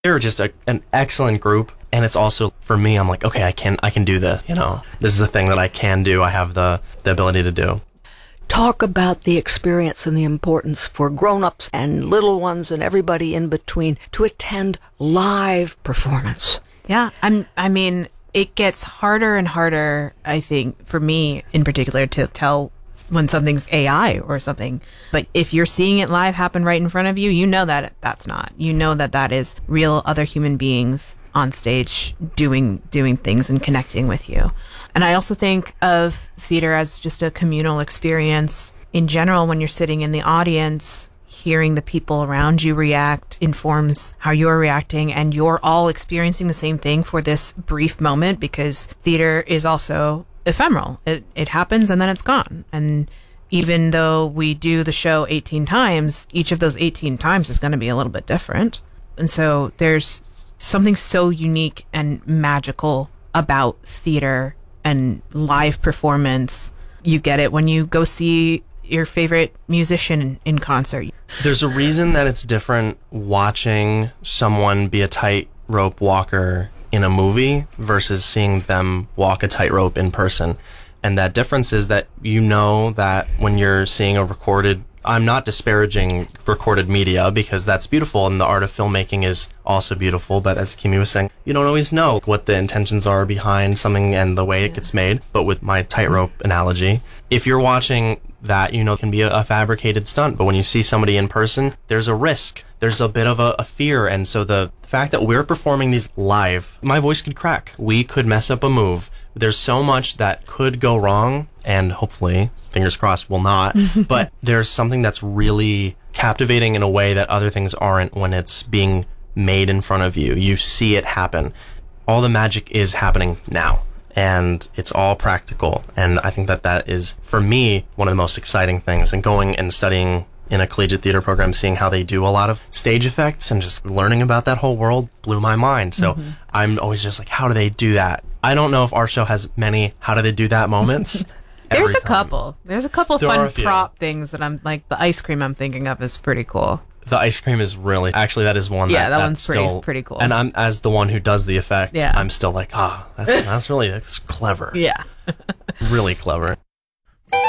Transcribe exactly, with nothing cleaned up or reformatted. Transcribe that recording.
They're just a, an excellent group. And it's also, for me, I'm like, okay, I can I can do this. You know, this is a thing that I can do. I have the, the ability to do. Talk about the experience and the importance for grown-ups and little ones and everybody in between to attend live performance. Yeah, I'm, I mean, it gets harder and harder, I think, for me in particular, to tell when something's A I or something. But if you're seeing it live happen right in front of you, you know that that's not. You know that that is real other human beings on stage doing doing things and connecting with you. And I also think of theater as just a communal experience in general. When you're sitting in the audience, hearing the people around you react informs how you're reacting, and you're all experiencing the same thing for this brief moment, because theater is also ephemeral. It, it happens and then it's gone. And even though we do the show eighteen times, each of those eighteen times is going to be a little bit different. And so there's something so unique and magical about theater and live performance. You get it when you go see your favorite musician in concert. There's a reason that it's different watching someone be a tightrope walker in a movie versus seeing them walk a tightrope in person. And that difference is that you know that when you're seeing a recorded, I'm not disparaging recorded media, because that's beautiful and the art of filmmaking is also beautiful. But as Kimi was saying, you don't always know what the intentions are behind something and the way it gets made. But with my tightrope analogy, if you're watching that, you know, it can be a, a fabricated stunt. But when you see somebody in person, there's a risk. There's a bit of a, a fear. And so the fact that we're performing these live, my voice could crack. We could mess up a move. There's so much that could go wrong, and hopefully, fingers crossed, will not. But there's something that's really captivating in a way that other things aren't when it's being made in front of you. You see it happen. All the magic is happening now, and it's all practical. And I think that that is, for me, one of the most exciting things. And going and studying in a collegiate theater program, seeing how they do a lot of stage effects and just learning about that whole world blew my mind. So mm-hmm. I'm always just like, how do they do that? I don't know if our show has many how do they do that moments. There's a time. couple. There's a couple of There fun a prop things that I'm like, the ice cream I'm thinking of is pretty cool. The ice cream is really, actually, that is one yeah, that, that that's one's pretty, still, pretty cool. And I'm, as the one who does the effect, yeah. I'm still like, ah, oh, that's, that's really, that's clever. Yeah. Really clever.